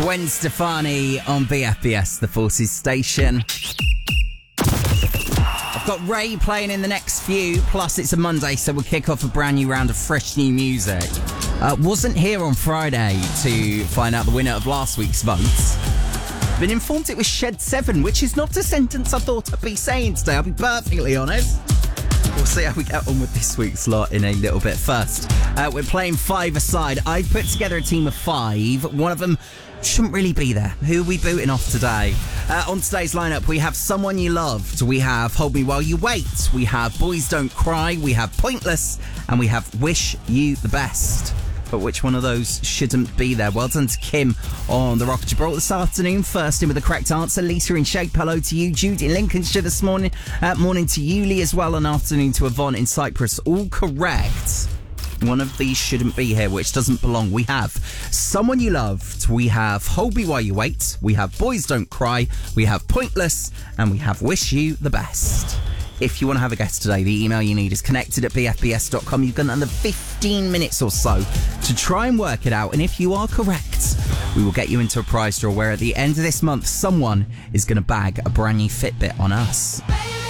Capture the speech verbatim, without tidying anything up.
Gwen Stefani on B F B S, the Forces station. I've got Ray playing in the next few, plus it's a Monday, so we'll kick off a brand new round of fresh new music. Uh, wasn't here on Friday to find out the winner of last week's votes. Been informed it was Shed seven, which is not a sentence I thought I'd be saying today, I'll be perfectly honest. We'll see how we get on with this week's lot in a little bit. First, uh, we're playing five-a-side. I've put together a team of five. One of them shouldn't really be there. Who are we booting off today? Uh, on today's lineup, we have Someone You Loved. We have Hold Me While You Wait. We have Boys Don't Cry. We have Pointless. And we have Wish You the Best. But which one of those shouldn't be there? Well done to Kim on the Rock of Gibraltar this afternoon. First in with the correct answer. Lisa in Shape, hello to you. Jude in Lincolnshire this morning. Uh, morning to Yuli as well. And afternoon to Yvonne in Cyprus. All correct. One of these shouldn't be here, which doesn't belong. We have Someone You Loved. We have Hold Me While You Wait. We have Boys Don't Cry. We have Pointless. And we have Wish You the Best. If you want to have a guess today, the email you need is connected at b f b s dot com. You've got another fifteen minutes or so to try and work it out. And if you are correct, we will get you into a prize draw where at the end of this month, someone is going to bag a brand new Fitbit on us.